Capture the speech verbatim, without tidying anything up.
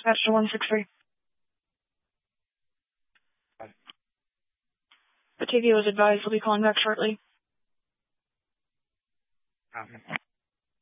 Master one six three. Batavia was advised we'll be calling back shortly. Um,